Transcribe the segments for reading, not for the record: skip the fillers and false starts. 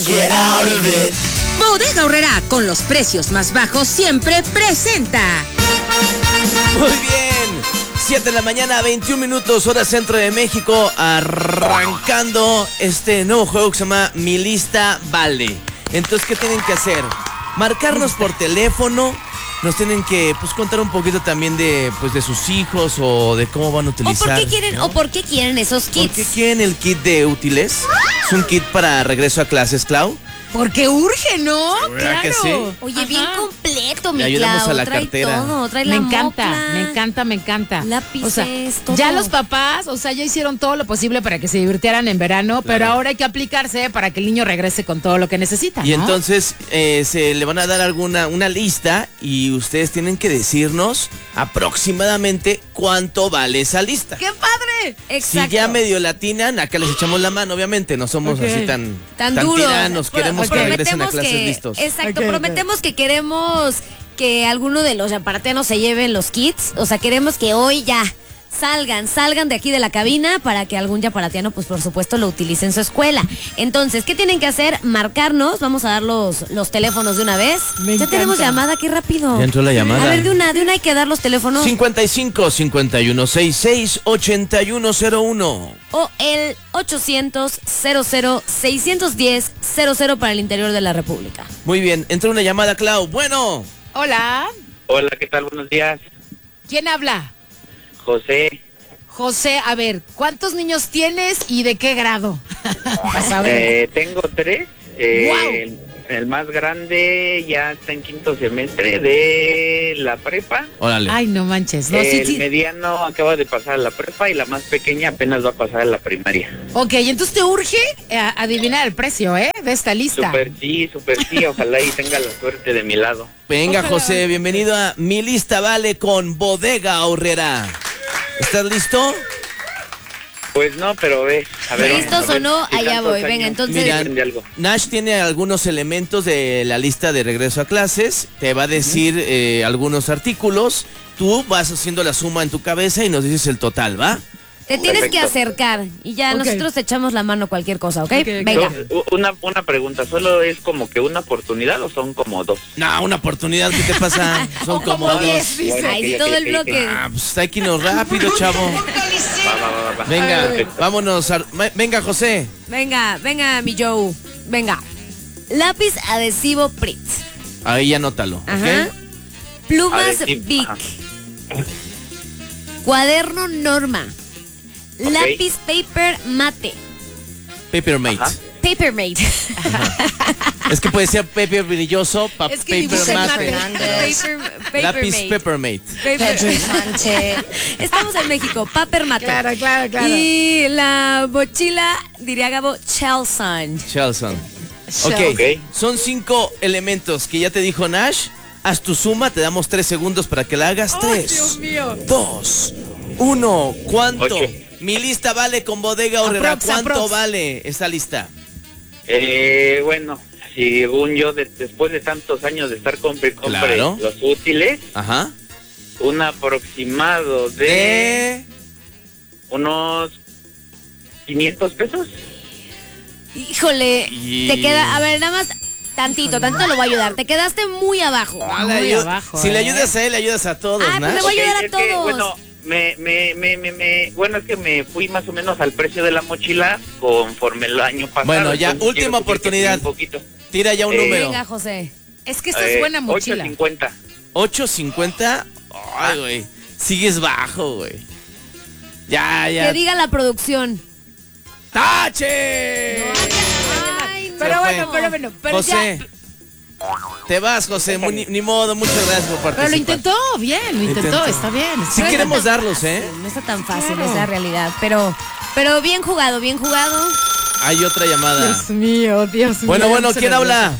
Get out of it. Bodega Aurrerá, con los precios más bajos siempre presenta. Muy bien, 7 de la mañana, 21 minutos, hora centro de México, arrancando este nuevo juego que se llama Mi Lista Vale. Entonces, ¿qué tienen que hacer? Marcarnos por teléfono. Nos tienen que contar un poquito también de sus hijos o de cómo van a utilizar. ¿O por qué quieren esos kits? ¿Por qué quieren el kit de útiles? Es un kit para regreso a clases, Clau. Porque urge, ¿no? ¿Verdad que sí? Oye, bien completo, mi Le ayudamos Clau. a la Trae cartera. todo, trae la mocla, me encanta. lápices, O sea, todo. ya los papás, ya hicieron todo lo posible para que se divirtieran en verano, pero ahora hay que aplicarse para que el niño regrese con todo lo que necesita, Y ¿no? entonces se le van a dar una lista y ustedes tienen que decirnos aproximadamente cuánto vale esa lista. ¡Qué padre! Exacto. Si ya medio latinan, acá les echamos la mano, obviamente, no somos así tan duros. tiranos, queremos que regresen a clases que, listos. Exacto, Ok, prometemos que queremos que alguno de los yaparatianos se lleven los kits. O sea, queremos que hoy ya salgan de aquí de la cabina para que algún yaparatiano, por supuesto, lo utilice en su escuela. Entonces, ¿qué tienen que hacer? Marcarnos, vamos a dar los teléfonos de una vez. Me Ya encanta. tenemos llamada, qué rápido. Ya entró la llamada. A ver, de una hay que dar los teléfonos. 55 51 66 8101. O el 800 00 610 00 para el interior de la República. Muy bien, entró una llamada, Clau. Bueno, Hola, Hola, ¿qué tal? Buenos días. ¿quién habla? José, José, a ver, ¿cuántos niños tienes y de qué grado? A saber. tengo 3. ¡Guau! El más grande ya está en quinto semestre de la prepa. órale. Ay, no manches. No, sí, El sí. mediano acaba de pasar a la prepa y la más pequeña apenas va a pasar a la primaria. Ok, entonces te urge adivinar el precio, de esta lista. Super sí, ojalá y tenga la suerte de mi lado. Venga, Ojalá. José, bienvenido a Mi Lista Vale con Bodega Aurrerá. ¿Estás listo? Pues no, pero ve, a ver. ¿Listos vamos a ver o no? si Allá tantos voy, venga, años entonces- Mira, aprende algo. Nash tiene algunos elementos de la lista de regreso a clases, te va a decir algunos artículos, tú vas haciendo la suma en tu cabeza y nos dices el total, ¿va? Te tienes que Perfecto. acercar y ya Ok. nosotros te echamos la mano cualquier cosa, ¿ok? Ok. Venga. Una pregunta, ¿solo es como que una oportunidad o son como dos? No, una oportunidad, ¿qué te pasa? Son O como como dos. 10, dice. Bueno, Ahí ok, todo ok, el ok, bloque. Ah, pues hay que irnos rápido, chavo. Va. Venga, Perfecto. vámonos. Venga, José. Venga, mi Joe. Venga. Lápiz adhesivo Pritt. Ahí anótalo, Ajá. ¿ok? Plumas Adhesivo, Bic. ajá. Cuaderno Norma. Ok. Lápiz Paper Mate. Papermate. Ajá. Papermate. Es que puede ser paper brilloso, Es que dibuja paper en mate. mate. Lápiz Papermate. Papermate. Estamos en México. Paper Mate. Claro. Y la mochila, diría Gabo, Chelson. Chelson. Ok, Ok. son 5 elementos que ya te dijo Nash. Haz tu suma, te damos 3 segundos para que la hagas. 3, Dios mío. 2, 1. ¿Cuánto? 8. Mi lista vale con Bodega Aurrerá. Aprox, ¿Cuánto aprox. vale esta lista? Bueno, según yo, después de tantos años de estar compre Claro. los útiles, Ajá. un aproximado de De... unos 500 pesos. Híjole, Y- te queda, a ver, nada más tantito lo voy a ayudar. Te quedaste muy abajo. Ah, Muy le ayuda- abajo, si le ayudas a él, le ayudas a todos, Ah, pues Nash. le voy a ayudar a Es que, todos. bueno, bueno, es que me fui más o menos al precio de la mochila conforme el año pasado. Bueno, ya, entonces última quiero cubrir que oportunidad. un poquito. Tira ya un número. Venga, José. Es que esta es buena mochila. 8.50. 8.50. Ay, güey. Sigues bajo, güey. Ya. Que diga la producción. ¡Tache! Ay, no. Pero fue. bueno, pero José. ya. Te vas, José. Ni modo. Muchas gracias por participar. Pero lo intentó bien, está bien. Sí queremos darlos, ¿eh? No está tan fácil, Claro. es la realidad. Pero bien jugado, bien jugado. Hay otra llamada. Dios mío. Bueno, ¿quién habla?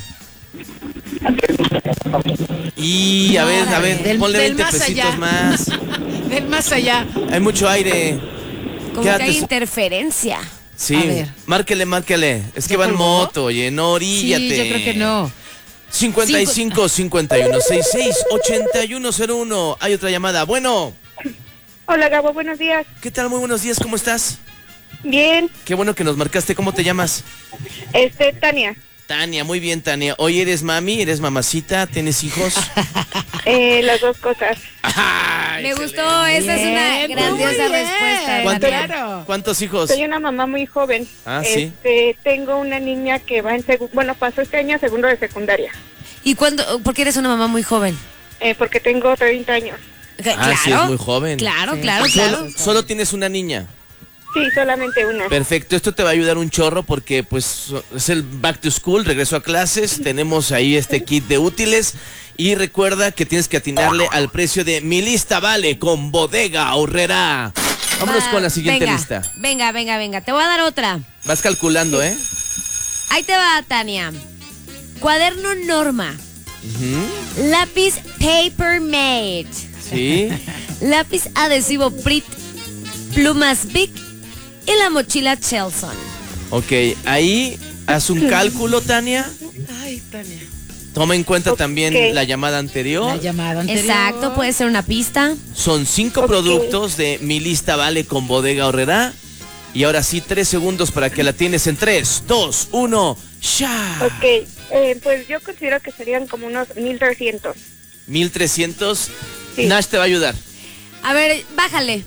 Y a ver, Del- ponle del 20 más pesitos allá. más. Del más allá. Hay mucho aire. Como Quédate que hay su- interferencia. Sí, A ver. márquele. Es que ¿Ya va en colgó? moto, oye, no oríllate. Sí, yo creo que no. 55 51 66 8101. Hay otra llamada. Bueno, Hola Gabo, buenos días. ¿qué tal? Muy buenos días, ¿cómo estás? Bien, Qué bueno que nos marcaste. ¿Cómo te llamas? Tania. Tania, muy bien, Tania. Hoy eres mami, eres mamacita, ¿tienes hijos? Las dos cosas. Me gustó, esa es una Bien, grandiosa muy bien. respuesta. Tania. ¿Cuántos hijos? Soy una mamá muy joven. Sí. Tengo una niña que va en pasó este año a segundo de secundaria. ¿Y por qué eres una mamá muy joven? Porque tengo 30 años. Sí, es muy joven. Claro, claro. Solo tienes una niña. Sí, solamente una. Perfecto, esto te va a ayudar un chorro porque pues es el back to school, regreso a clases, tenemos ahí este kit de útiles y recuerda que tienes que atinarle al precio de Mi Lista Vale con Bodega Aurrerá. Vámonos con la siguiente lista. Venga, te voy a dar otra. Vas calculando, ¿eh? Ahí te va, Tania. Cuaderno Norma. Lápiz Paper Mate. Sí. Lápiz adhesivo Prit. Plumas Bic. Y la mochila Chelson. Ok, ahí haz un cálculo, Tania. Ay, Tania. Toma en cuenta también Ok. la llamada anterior. La llamada anterior. Exacto, puede ser una pista. Son 5 productos de Mi Lista Vale con Bodega Aurrerá. Y ahora sí, 3 segundos para que la tienes en 3, 2, 1, ¡ya! Ok, pues yo considero que serían como unos 1,300. 1,300. Sí. Nash te va a ayudar. A ver, bájale.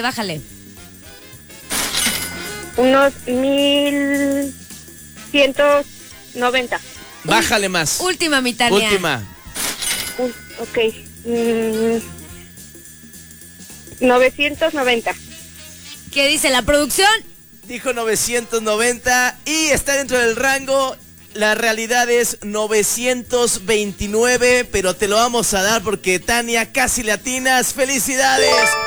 Unos 1,190. Bájale más. Última, mi Tania. Última. Ok. 990. ¿Qué dice la producción? Dijo 990 y está dentro del rango. La realidad es 929, pero te lo vamos a dar porque Tania casi le atinas. ¡Felicidades!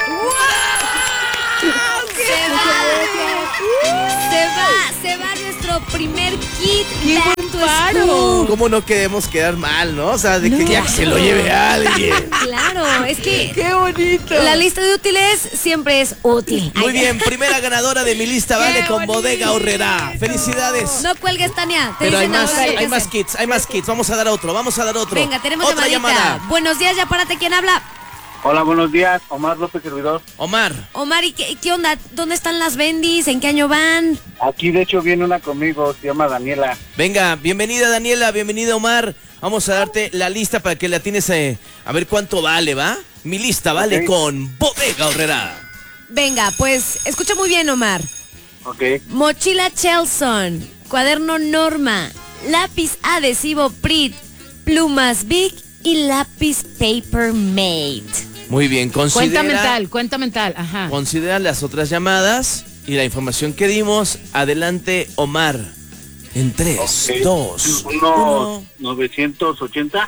Se va nuestro primer kit. ¡Qué Back buen to paro! School. ¿Cómo no queremos quedar mal, no? O sea, de que ya que se lo lleve a alguien. Claro, es que ¡Qué bonito! la lista de útiles siempre es útil. Muy bien, primera ganadora de Mi Lista Vale ¡Qué con Bodega bonito! Aurrerá. ¡Felicidades! No cuelgues, Tania. Te Pero hay dicen más, ahora qué hay más hacer. kits, Vamos a dar otro. Venga, tenemos otra llamadita. llamada. Buenos días, ya párate. ¿Quién habla? Hola, buenos días. Omar López, servidor. Omar. Omar, ¿y qué onda? ¿Dónde están las bendis? ¿En qué año van? Aquí, de hecho, viene una conmigo, se llma Daniela. Venga, bienvenida Daniela, bienvenida Omar. Vamos a darte la lista para que la tienes a ver cuánto vale, ¿va? Mi Lista Vale Ok. con Bodega Aurrerá. Venga, pues escucha muy bien, Omar. Ok. Mochila Chelson, cuaderno Norma, lápiz adhesivo Prit, plumas Bic y lápiz Paper Mate. Muy bien, Cuenta mental, ajá. Considera las otras llamadas y la información que dimos. Adelante, Omar. En 3, Ok. 2, Unos 1. 980.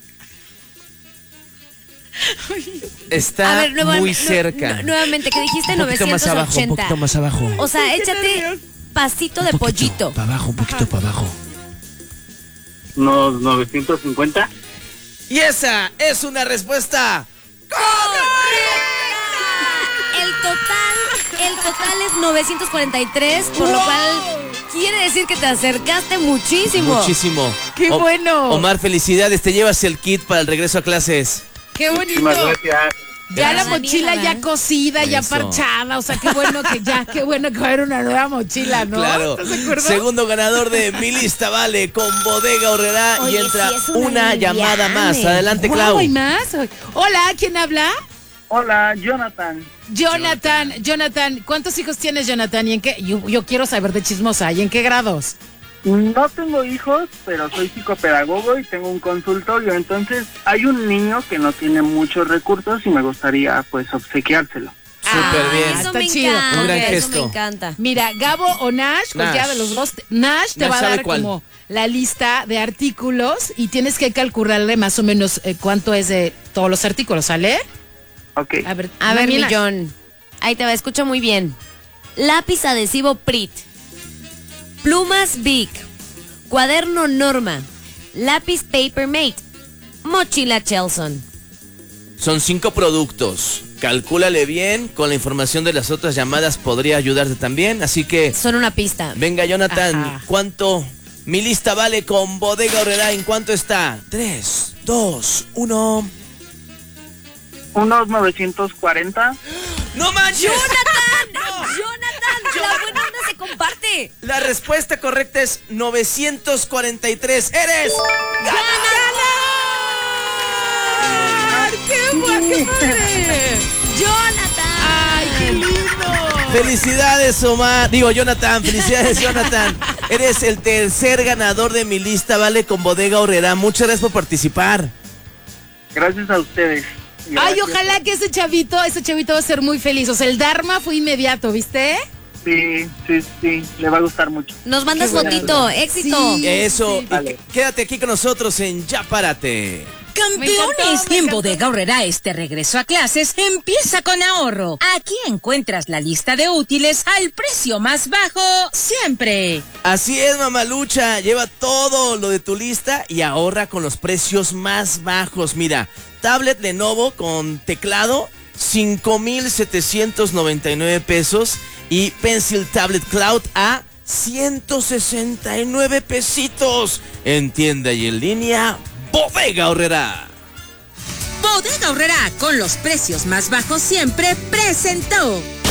Está muy cerca. Nuevamente, que dijiste Un poquito más abajo, 980. un poquito más abajo. O sea, échate pasito de pollito. Para abajo, un poquito para abajo. Unos 950. Y esa es una respuesta. El total es 943, por lo cual quiere decir que te acercaste muchísimo. Muchísimo. ¡Qué bueno! Omar, felicidades. Te llevas el kit para el regreso a clases. ¡Qué bonito! Muchísimas gracias. Ya la Gracias, mochila Daniela, ya cosida, ya Eso. parchada, o sea, qué bueno que va a haber una nueva mochila, ¿no? Claro. ¿Estás de acuerdo? Segundo ganador de Mi Lista Vale con Bodega Aurrerá. Y Oye, entra sí, es una una llamada liviane. más. Adelante, Guau, Clau. ¿hay más? Hola, ¿quién habla? Hola, Jonathan. Jonathan, ¿cuántos hijos tienes, Jonathan? ¿Y en qué? Yo quiero saber de chismosa, ¿y en qué grados? No tengo hijos, pero soy psicopedagogo y tengo un consultorio. Entonces, hay un niño que no tiene muchos recursos y me gustaría, pues, obsequiárselo. Súper bien. Eso Está me chido. encanta. Un gran Eso gesto. me encanta. Mira, Gabo o Nash, cualquiera Nash. de los dos. Nash te Nash va a sabe dar cuál. como la lista de artículos y tienes que calcularle más o menos cuánto es de todos los artículos, ¿sale? Ok. A ver, Nash. Millón. Ahí te va, escucha muy bien. Lápiz adhesivo Prit. Plumas Bic. Cuaderno Norma. Lápiz Paper Mate. Mochila Chelson. Son 5 productos. Calcúlale bien. Con la información de las otras llamadas podría ayudarte también. Así que, Son una pista. venga, Jonathan. Ajá. ¿Cuánto? Mi Lista Vale con Bodega Aurrerá. ¿En cuánto está? 3, 2, 1. Unos 940. ¡No manches! ¡Jonathan! ¡La buena onda se comparte! Sí. La respuesta correcta es 943. ¡Eres ¡Qué padre! ¡Jonathan! ¡Ay, qué lindo! Felicidades, Jonathan, felicidades, Jonathan. Eres el tercer ganador de mi lista, ¿vale? Con Bodega Aurrerá. Muchas gracias por participar. Gracias a ustedes. Ay, Gracias. ojalá que ese chavito va a ser muy feliz. O sea, el Dharma fue inmediato, ¿viste? Sí, le va a gustar mucho. Nos mandas Qué buena fotito, onda. éxito. Sí. Eso, y Vale. quédate aquí con nosotros en Ya Párate. Campeones, me en encantó. Bodega Aurrerá este regreso a clases empieza con ahorro. Aquí encuentras la lista de útiles al precio más bajo siempre. Así es, mamalucha, lleva todo lo de tu lista y ahorra con los precios más bajos. Mira, tablet Lenovo con teclado, 5,799 pesos y Pencil Tablet Cloud a 169 pesitos. En tienda y en línea, Bodega Aurrerá. Bodega Aurrerá, con los precios más bajos siempre, presentó